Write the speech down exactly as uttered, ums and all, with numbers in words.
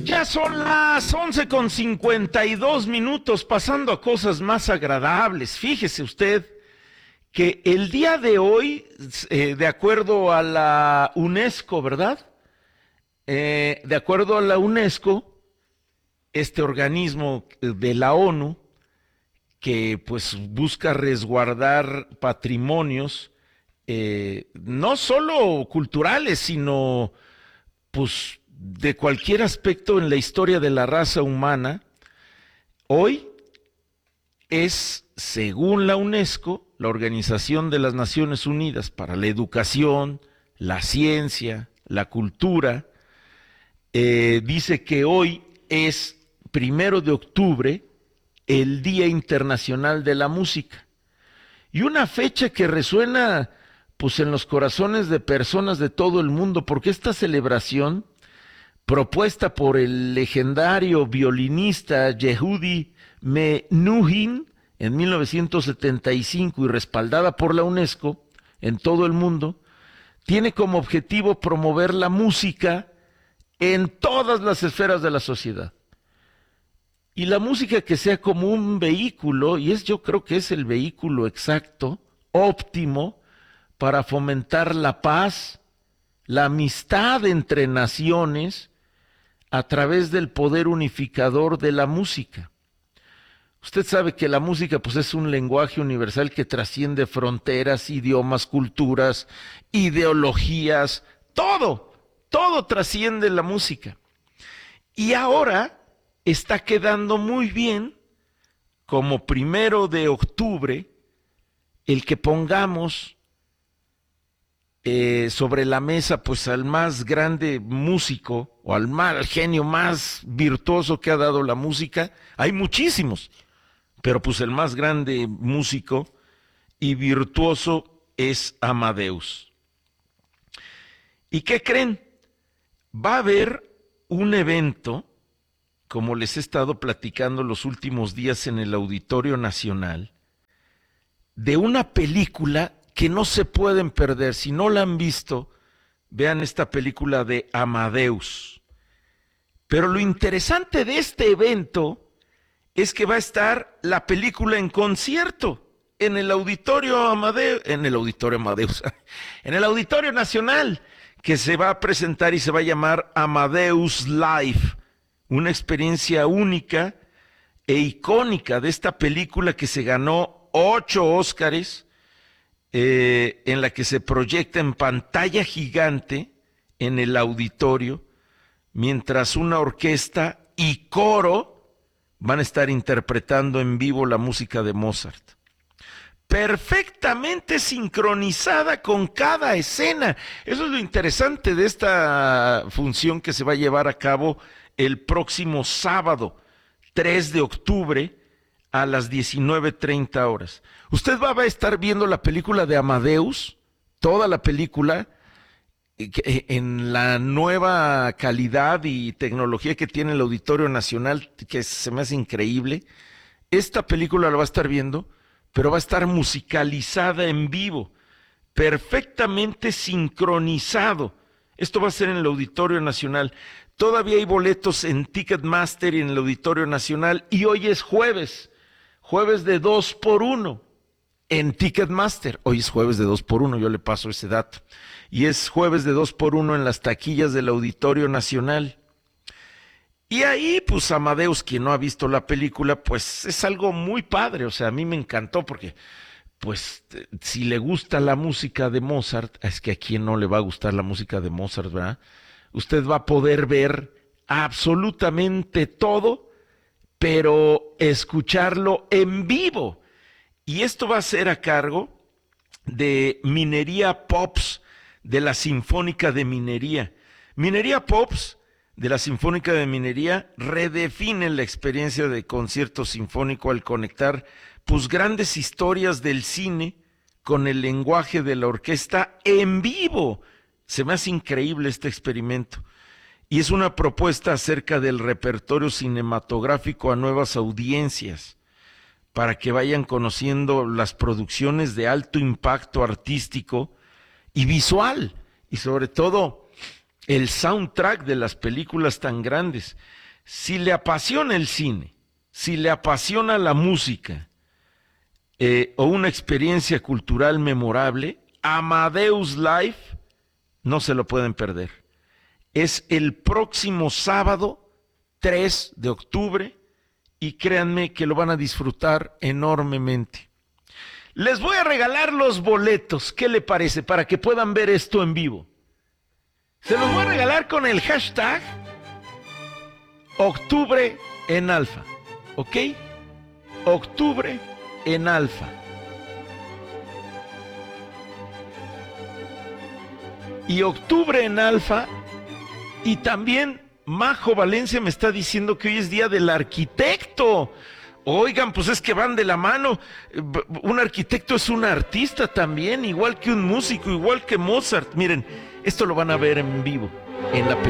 Ya son las once con cincuenta y dos minutos, pasando a cosas más agradables. Fíjese usted que el día de hoy, eh, de acuerdo a la UNESCO, ¿verdad? Eh, de acuerdo a la UNESCO, este organismo de la ONU, que pues busca resguardar patrimonios, eh, no solo culturales, sino pues de cualquier aspecto en la historia de la raza humana, hoy es, según la UNESCO, la Organización de las Naciones Unidas para la Educación, la Ciencia, la Cultura, eh, dice que hoy es primero de octubre, el Día Internacional de la Música. Y una fecha que resuena pues en los corazones de personas de todo el mundo, porque esta celebración, propuesta por el legendario violinista Yehudi Menuhin en mil novecientos setenta y cinco y respaldada por la UNESCO en todo el mundo, tiene como objetivo promover la música en todas las esferas de la sociedad. Y la música que sea como un vehículo, y es yo creo que es el vehículo exacto, óptimo, para fomentar la paz, la amistad entre naciones, a través del poder unificador de la música. Usted sabe que la música pues es un lenguaje universal que trasciende fronteras, idiomas, culturas, ideologías, todo, todo trasciende la música. Y ahora está quedando muy bien, como primero de octubre, el que pongamos eh, sobre la mesa pues al más grande músico o al, más, al genio más virtuoso que ha dado la música. Hay muchísimos, pero pues el más grande músico y virtuoso es Amadeus. ¿Y qué creen? Va a haber un evento, como les he estado platicando los últimos días en el Auditorio Nacional, de una película que no se pueden perder. Si no la han visto, vean esta película de Amadeus. Pero lo interesante de este evento es que va a estar la película en concierto en el Auditorio Amadeus, en el Auditorio Amadeus, en el Auditorio Nacional, que se va a presentar y se va a llamar Amadeus Live, una experiencia única e icónica de esta película que se ganó ocho Óscares, eh, en la que se proyecta en pantalla gigante en el auditorio, mientras una orquesta y coro van a estar interpretando en vivo la música de Mozart. Perfectamente sincronizada con cada escena. Eso es lo interesante de esta función que se va a llevar a cabo el próximo sábado, tres de octubre, a las diecinueve treinta horas. Usted va a estar viendo la película de Amadeus, toda la película, en la nueva calidad y tecnología que tiene el Auditorio Nacional, que se me hace increíble. Esta película la va a estar viendo, pero va a estar musicalizada en vivo, perfectamente sincronizado. Esto va a ser en el Auditorio Nacional. Todavía hay boletos en Ticketmaster y en el Auditorio Nacional, y hoy es jueves, jueves de dos por uno en Ticketmaster. Hoy es jueves de dos por uno, yo le paso ese dato. Y es jueves de dos por uno en las taquillas del Auditorio Nacional. Y ahí, pues Amadeus, quien no ha visto la película, pues es algo muy padre. O sea, a mí me encantó porque, pues, si le gusta la música de Mozart, es que a quien no le va a gustar la música de Mozart, ¿verdad? Usted va a poder ver absolutamente todo, pero escucharlo en vivo. Y esto va a ser a cargo de Minería Pops, de la Sinfónica de Minería. Minería Pops, de la Sinfónica de Minería, redefine la experiencia de concierto sinfónico al conectar pues grandes historias del cine con el lenguaje de la orquesta en vivo. Se me hace increíble este experimento. Y es una propuesta acerca del repertorio cinematográfico a nuevas audiencias, para que vayan conociendo las producciones de alto impacto artístico y visual, y sobre todo el soundtrack de las películas tan grandes. Si le apasiona el cine, si le apasiona la música eh, o una experiencia cultural memorable, Amadeus Live no se lo pueden perder. Es el próximo sábado tres de octubre y créanme que lo van a disfrutar enormemente. Les voy a regalar los boletos, ¿qué le parece? Para que puedan ver esto en vivo. Se los voy a regalar con el hashtag Octubre en Alfa, ¿ok? Octubre en Alfa. Y Octubre en Alfa, y también Majo Valencia me está diciendo que hoy es día del arquitecto. Oigan, pues es que van de la mano. Un arquitecto es un artista también, igual que un músico, igual que Mozart. Miren, esto lo van a ver en vivo en la película.